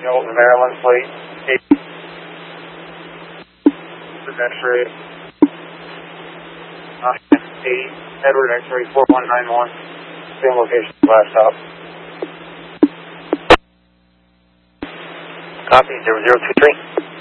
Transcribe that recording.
Milton, Maryland, plate 8. X-ray 8, Edward X-ray 4191. Same location, last stop. Copy, 0023.